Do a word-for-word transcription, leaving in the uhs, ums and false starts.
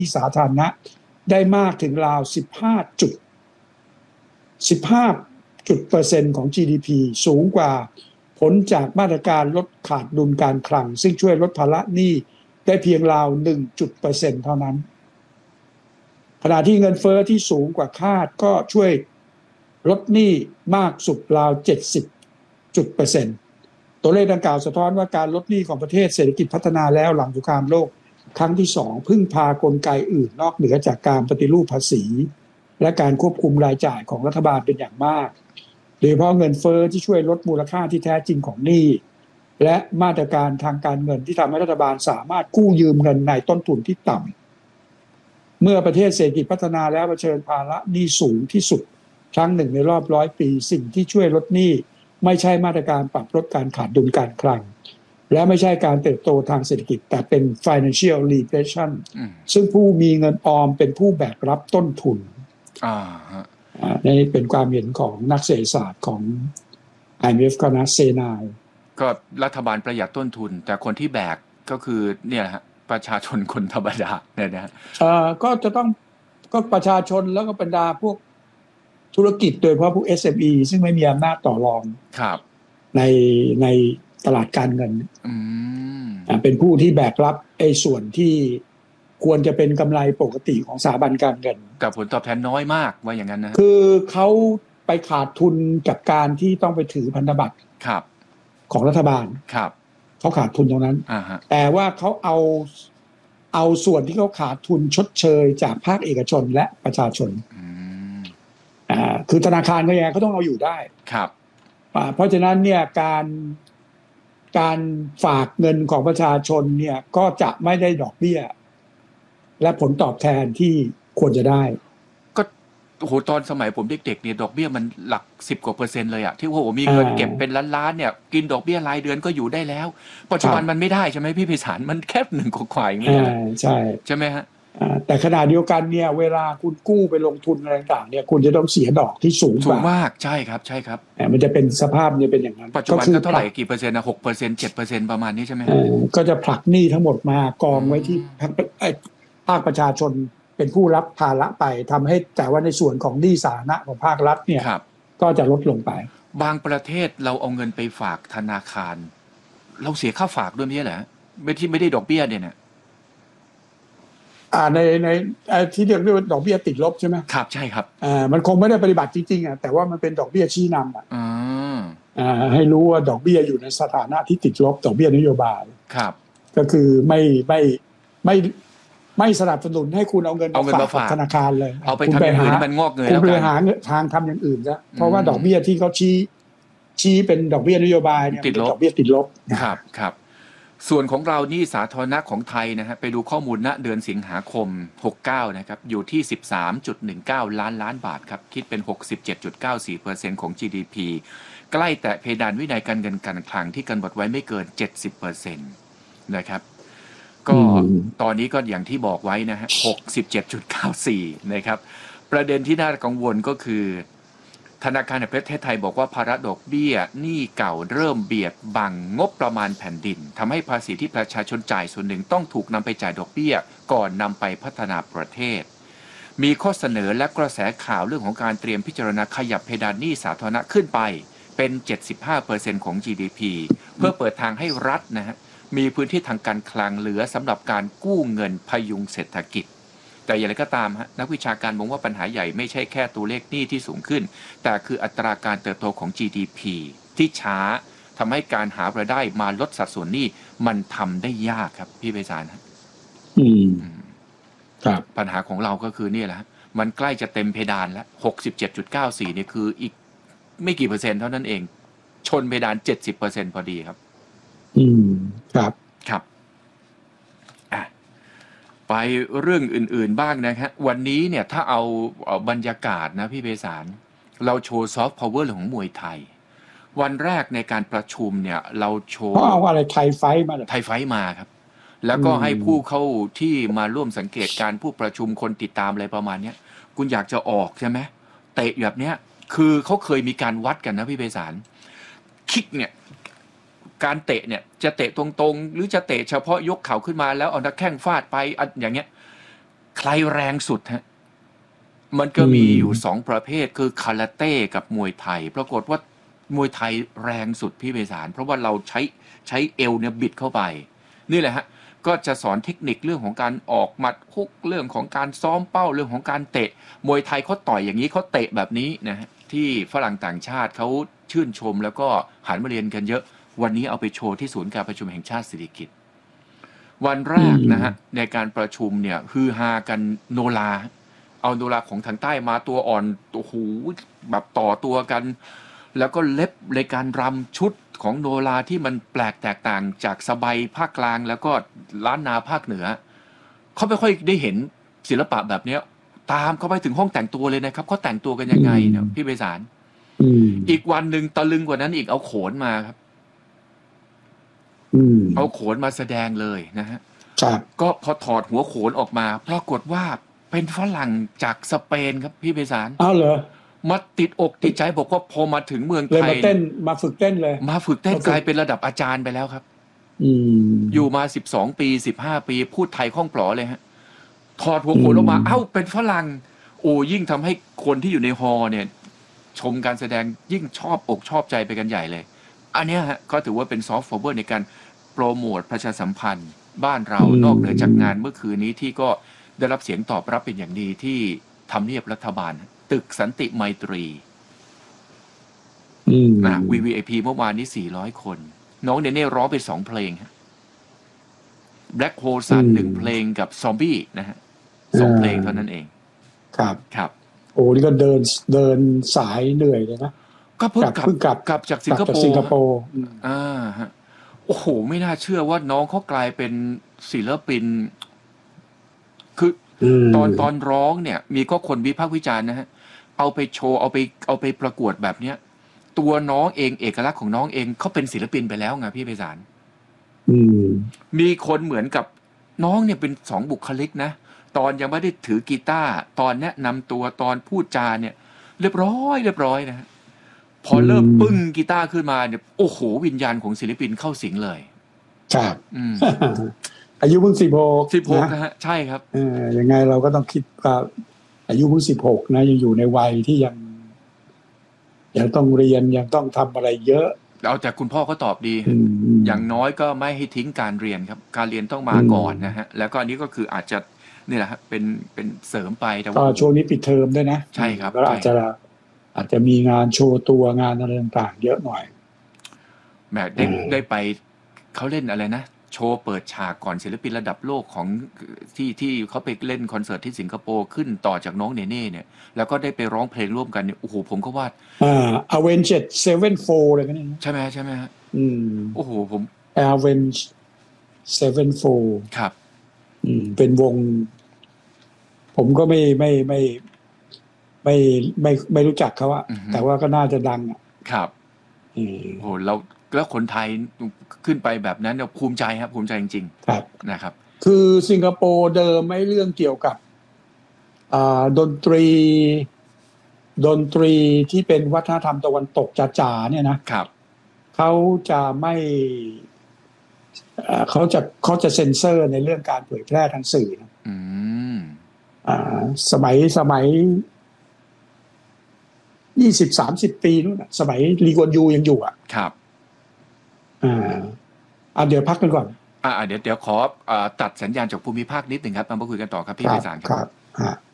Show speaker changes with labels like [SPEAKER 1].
[SPEAKER 1] สาธารณะได้มากถึงราวสิบห้าจุดสิบห้าจุดเปอร์เซ็นต์ของ จี ดี พี สูงกว่าผลจากมาตรการลดขาดดุลการคลังซึ่งช่วยลดภาระหนี้ได้เพียงราวหนึ่งจุดเปอร์เซ็นต์เท่านั้นขณะที่เงินเฟ้อที่สูงกว่าคาดก็ช่วยลดหนี้มากสุดราวเจ็ดสิบจุดเปอร์เซ็นต์ตัวเลขดังกล่าวสะท้อนว่าการลดหนี้ของประเทศเศรษฐกิจพัฒนาแล้วหลังสงครามโลกครั้งที่สองพึ่งพากลไกอื่นนอกเหนือจากการปฏิรูปภาษีและการควบคุมรายจ่ายของรัฐบาลเป็นอย่างมากโดยเฉพาะเงินเฟ้อที่ช่วยลดมูลค่าที่แท้จริงของหนี้และมาตรการทางการเงินที่ทำให้รัฐบาลสามารถกู้ยืมเงินในต้นทุนที่ต่ำเมื่อประเทศเศรษฐกิจพัฒนาแล้วเผชิญภาระหนี้สูงที่สุดครั้งหนึ่งในรอบร้อยปีสิ่งที่ช่วยลดหนี้ไม่ใช่มาตรการปรับลดการขาดดุลการคลังและไม่ใช่การเติบโตทางเศรษฐกิจแต่เป็น financial regression ซึ่งผู้มีเงินออมเป็นผู้แบกรับต้นทุน
[SPEAKER 2] อ่า
[SPEAKER 1] นี่เป็นความเห็นของนักเศรษฐศาสตร์ของ ไอ เอ็ม เอฟ ก็นะเซนาย
[SPEAKER 2] ก็รัฐบาลประหยัดต้นทุนแต่คนที่แบกก็คือเนี่ยฮะประชาชนคนธรรมดาเนี่ยนะ
[SPEAKER 1] เอ่อก็จะต้องก็ประชาชนแล้วก็บรรดาพวกธุรกิจโดยเฉพาะพวก เอส เอ็ม อี ซึ่งไม่มีอำนาจต่อรอง
[SPEAKER 2] ครับ
[SPEAKER 1] ในในตลาดการเงิน
[SPEAKER 2] อืม
[SPEAKER 1] อ่าเป็นผู้ที่แบกรับไอ้ส่วนที่ควรจะเป็นกำไรปกติของสถาบันการเงิน
[SPEAKER 2] กับผลตอบแทนน้อยมากว่าอย่างนั้นนะ
[SPEAKER 1] คือเขาไปขาดทุนกับการที่ต้องไปถือพันธบัตร
[SPEAKER 2] ครับ
[SPEAKER 1] ของรัฐบาล
[SPEAKER 2] ครับ
[SPEAKER 1] เขาขาดทุนตรงนั้น
[SPEAKER 2] อ่าฮะ
[SPEAKER 1] แต่ว่าเขาเอาเอาส่วนที่เขาขาดทุนชดเชยจากภาคเอกชนและประชาชน
[SPEAKER 2] อืม
[SPEAKER 1] อ่าคือธนาคารก็ยังไงเขาต้องเอาอยู่ได้
[SPEAKER 2] ครับ
[SPEAKER 1] อ่าเพราะฉะนั้นเนี่ยการการฝากเงินของประชาชนเนี่ยก็จะไม่ได้ดอกเบี้ยและผลตอบแทนที่ควรจะได้
[SPEAKER 2] ก็โอ้โหตอนสมัยผมเด็กๆเนี่ยดอกเบี้ยมันหลักสิบกว่าเปอร์เซ็นต์เลยอะที่โอ้โหมีเงินเก็บเป็นล้านๆเนี่ยกินดอกเบี้ยรายเดือนก็อยู่ได้แล้วปัจจุบันมันไม่ได้ใช่ไหมพี่ไพศาลมันแค่หนึ่งกว่าๆอย่างนี้
[SPEAKER 1] ใช่
[SPEAKER 2] ใช่ไหมฮะ
[SPEAKER 1] แต่ขณะเดียวกันเนี่ยเวลาคุณกู้ไปลงทุนอะไรต่างๆเนี่ยคุณจะต้องเสียดอกที่สูง
[SPEAKER 2] สูงมากใช่ครับใช่ครับ
[SPEAKER 1] มันจะเป็นสภาพเนี่ยเป็นอย่างนั้น
[SPEAKER 2] ปัจจุบันก็เท่าไหร่กี่เปอร์เซ็นต์นะหกเปอร์เซ็นต์เจ็ดเปอร์เซ็นต์ประมาณนี้ใช่ไหม
[SPEAKER 1] ก็จะผลักหนี้ทั้งหมดมากองไว้ที่ภาคประชาชนเป็นผู้รับภาระไปทำให้แต่ว่าในส่วนของหนี้สาธารณะของภาครัฐเนี่ยก็จะลดลงไป
[SPEAKER 2] บางประเทศเราเอาเงินไปฝากธนาคารเราเสียค่าฝากด้วยไม่ใช่เหรอไม่ที่ไม่ได้ดอกเบี้ยเนี่ยนะ
[SPEAKER 1] อ่าในในที่เรียกว่าดอกเบี้ยติดลบใช่ไหม
[SPEAKER 2] ครับใช่ครับ
[SPEAKER 1] อ่ามันคงไม่ได้ปฏิบัติจริงๆอ่ะแต่ว่ามันเป็นดอกเบี้ยชี้นำอ่ะอ่าให้รู้ว่าดอกเบี้ยอยู่ในสถานะที่ติดลบดอกเบี้ยนโยบาย
[SPEAKER 2] ครับ
[SPEAKER 1] ก็คือไม่ไม่ไม่ไม่สนับสนุนให้คุณเอาเงินมาฝากธนาคารเลย
[SPEAKER 2] เอาไปทำอย่างอื่นมันงอกเงยแล้วกัน
[SPEAKER 1] คุณไปหาทางทำอย่างอื่นซะเพราะว่าดอกเบี้ยที่เขาชี้ชี้เป็นดอกเบี้ยนโยบายเนี่ยเป็นดอกเบี้ยติดลบ
[SPEAKER 2] ครับครับส่วนของเรานี่สาธารณะของไทยนะฮะไปดูข้อมูลณเดือนสิงหาคมหกสิบเก้านะครับอยู่ที่ สิบสามจุดหนึ่งเก้า ล้านล้านบาทครับคิดเป็น หกสิบเจ็ดจุดเก้าสี่เปอร์เซ็นต์ ของ จี ดี พี ใกล้แตะเพดานวินัยการเงินการคลังที่กำหนดไว้ไม่เกิน เจ็ดสิบเปอร์เซ็นต์ นะครับก็ตอนนี้ก็อย่างที่บอกไว้นะฮะ หกสิบเจ็ดจุดเก้าสี่ นะครับประเด็นที่น่ากังวลก็คือธนาคารแห่งประเทศไทยบอกว่าภาระดอกเบี้ยหนี้เก่าเริ่มเบียดบังงบประมาณแผ่นดินทำให้ภาษีที่ประชาชนจ่ายส่วนหนึ่งต้องถูกนำไปจ่ายดอกเบี้ยก่อนนำไปพัฒนาประเทศมีข้อเสนอและกระแสข่าวเรื่องของการเตรียมพิจารณาขยับเพดานหนี้สาธารณะขึ้นไปเป็น เจ็ดสิบห้าเปอร์เซ็นต์ ของ จี ดี พี เพื่อเปิดทางให้รัฐนะฮะมีพื้นที่ทางการคลังเหลือสำหรับการกู้เงินพยุงเศรษฐกิจแต่อย่างไรก็ตามฮะนักวิชาการมองว่าปัญหาใหญ่ไม่ใช่แค่ตัวเลขหนี้ที่สูงขึ้นแต่คืออัตราการเติบโตของ จี ดี พี ที่ช้าทำให้การหารายได้มาลดสัดส่วนหนี้มันทำได้ยากครับพี่ไพศาลครับ
[SPEAKER 1] อืมครับ
[SPEAKER 2] ปัญหาของเราก็คือนี่แหละมันใกล้จะเต็มเพดานแล้ว หกสิบเจ็ดจุดเก้าสี่ นี่คืออีกไม่กี่เปอร์เซ็นต์เท่านั้นเองชนเพดาน เจ็ดสิบเปอร์เซ็นต์ พอดีครับ
[SPEAKER 1] อืมครับ
[SPEAKER 2] ครับอ่ะไปเรื่องอื่นๆบ้างนะฮะวันนี้เนี่ยถ้าเอาเอาบรรยากาศนะพี่ไพศาลเราโชว์ซอฟต์พาวเวอร์ของมวยไทยวันแรกในการประชุมเนี่ยเราโชว์
[SPEAKER 1] เอาอะไรไทยไฟท์มา
[SPEAKER 2] ไทยไฟท์มาครับแล้วก็ให้ผู้เข้าที่มาร่วมสังเกตการผู้ประชุมคนติดตามอะไรประมาณนี้คุณอยากจะออกใช่ไหมเตะแบบเนี้ยคือเขาเคยมีการวัดกันนะพี่ไพศาลคิกเนี่ยการเตะเนี่ยจะเตะตรงๆหรือจะเตะเฉพาะยกเข่าขึ้นมาแล้วเอานักแข้งฟาดไปอย่างเงี้ยใครแรงสุดฮะมันก็มีอยู่สองประเภทคือคาราเต้กับมวยไทยปรากฏว่ามวยไทยแรงสุดพี่ไพศาลเพราะว่าเราใช้ใช้เอวเนี่ยบิดเข้าไปนี่แหละฮะก็จะสอนเทคนิคเรื่องของการออกหมัดฮุกเรื่องของการซ้อมเป้าเรื่องของการเตะมวยไทยเขาต่อยอย่างนี้เขาเตะแบบนี้นะฮะที่ฝรั่งต่างชาติเขาชื่นชมแล้วก็หันมาเรียนกันเยอะวันนี้เอาไปโชว์ที่ศูนย์การประชุมแห่งชาติสิริกิติ์วันแรกนะฮะในการประชุมเนี่ยฮือฮากันโนราเอาโนราของทางใต้มาตัวอ่อนโอ้โหแบบต่อตัวกันแล้วก็เล็บในการรำชุดของโนราที่มันแปลกแตกต่างจากสบายภาคกลางแล้วก็ล้านนาภาคเหนือเขาไม่ค่อยได้เห็นศิลปะแบบเนี้ยตามเขาไปถึงห้องแต่งตัวเลยนะครับเขาแต่งตัวกันยังไงเนี่ยพี่ไพศาลอีกวันหนึ่งตะลึงกว่านั้นอีกเอาโขนมาครับเอาโขนมาแสดงเลยนะฮะก็พอถอดหัวโขนออกมาปรากฏว่าเป็นฝรั่งจากสเปนครับพี่ไพศาล
[SPEAKER 1] อ้าวเหรอ
[SPEAKER 2] มาติดอกติดใจบอกว่าพอมาถึงเมืองไทย
[SPEAKER 1] มาเต้นมาฝึกเต้นเลย
[SPEAKER 2] มาฝึกเต้นกลายเป็นระดับอาจารย์ไปแล้วครับอยู่มาสิบสองปีสิบห้าปีพูดไทยคล่องปลอเลยฮะถอดหัวโขนออกมาเอ้าเป็นฝรั่งโอ้ยิ่งทำให้คนที่อยู่ในฮอลเนี่ยชมการแสดงยิ่งชอบอกชอบใจไปกันใหญ่เลยอันนี้ฮะก็ถือว่าเป็นซอฟต์พาวเวอร์ในการโปรโมทประชาสัมพันธ์บ้านเรานอกเหนือจากงานเมื่อคืนนี้ที่ก็ได้รับเสียงตอบรับเป็นอย่างดีที่ทำเนียบรัฐบาลตึกสันติไมตรีนะ วี วี ไอ พี เมื่อวานนี้สี่ร้อยคนน้องเนเน่ร้องไปสองเพลงฮะ Black Hole Sun หนึ่งเพลงกับ Zombie นะฮะสองเพลงเท่านั้นเอง
[SPEAKER 1] ครับ
[SPEAKER 2] ครับ
[SPEAKER 1] โอ้นี่ก็เดินเดินสายเหนื่อยเลยนะ
[SPEAKER 2] ก็เพิ่งกลับกลับกลับจากสิงคโปร์
[SPEAKER 1] สิงคโปร์
[SPEAKER 2] อ่าฮะโอ้โหไม่น่าเชื่อว่าน้องเขากลายเป็นศิลปินคือตอนตอนร้องเนี่ยมีก็คนวิพากษ์วิจารณ์นะฮะเอาไปโชว์เอาไปเอาไปประกวดแบบเนี้ยตัวน้องเองเอกลักษณ์ของน้องเองเขาเป็นศิลปินไปแล้วไงพี่ไพศาลมีคนเหมือนกับน้องเนี่ยเป็นสองบุคลิกนะตอนยังไม่ได้ถือกีตาร์ตอนแนะนำตัวตอนพูดจาเนี่ยเรียบร้อยเรียบร้อยนะฮะพอเริ่มปึ้งกีตาร์ขึ้นมาเนี่ยโอ้โหวิญญาณของศิลปินเข้าสิงเลย
[SPEAKER 1] ครับอายุเพิ่งสิบหก
[SPEAKER 2] สิบหกนะฮะใช่ครับ
[SPEAKER 1] เออยังไงเราก็ต้องคิดว่าอายุเพิ่งสิบหกนะยังอยู่ในวัยที่ยังยังต้องเรียนยังต้องทำอะไรเยอะ
[SPEAKER 2] เอาแต่คุณพ่อก็ตอบดีอย่างน้อยก็ไม่ให้ทิ้งการเรียนครับการเรียนต้องมาก่อนนะฮะแล้วก็อันนี้ก็คืออาจจะนี่แหละครับเป็นเป็นเสริมไปแต่ว่า
[SPEAKER 1] ช่วงนี้ปิดเทอมด้วยนะ
[SPEAKER 2] ใช่ครับ
[SPEAKER 1] แล้วอาจจะอาจจะมีงานโชว์ตัวงานอะไรต่างๆเยอะหน่อย
[SPEAKER 2] แหมได้ได้ไปเขาเล่นอะไรนะโชว์เปิดฉากก่อนศิลปินระดับโลกของที่ที่เขาไปเล่นคอนเสิร์ตที่สิงคโปร์ขึ้นต่อจากน้องเนเน่เนี่ยแล้วก็ได้ไปร้องเพลงร่วมกันเนี่ยโอ้โหผมก็ว่า
[SPEAKER 1] อ่า Avenged Sevenfold อะไรกันนี่
[SPEAKER 2] ใช่ไหมใช่ไหมฮะ
[SPEAKER 1] อืม
[SPEAKER 2] โอ้โหผม
[SPEAKER 1] Avenged Sevenfold
[SPEAKER 2] ครับ
[SPEAKER 1] อืมเป็นวงผมก็ไม่ไม่ไม่ไม่ไม่ไม่รู้จักเขาอะแต่ว่าก็น่าจะดังอะ
[SPEAKER 2] ครับอืมโอ้โหเราแล้วคนไทยขึ้นไปแบบนั้นเนี่ยภูมิใจครับภูมิใจจริง
[SPEAKER 1] ๆครับ
[SPEAKER 2] นะครับ
[SPEAKER 1] คือสิงคโปร์เดิมไม่เรื่องเกี่ยวกับอ่าดนตรีดนตรีที่เป็นวัฒนธรรมตะวันตกจ๋าๆเนี่ยนะครับเขาจะไม่เขาจะเขาจะเซ็นเซอร์ในเรื่องการเผยแพร่ทางสื่อนะ
[SPEAKER 2] อืม
[SPEAKER 1] อ่าสมัยสมัยยี่สิบสามสิบปีนู้นสมัยลีกวนยูยังอยู่อ่ะ
[SPEAKER 2] ครับ
[SPEAKER 1] อ่าอ่าเดี๋ยวพักกันก่อน
[SPEAKER 2] อ่าเดี๋ยวเดี๋ยวขออ่าตัดสัญญาณจากภูมิภาคนิดหนึ่งครับมาคุยกันต่อครับพี่ไพศาลครับ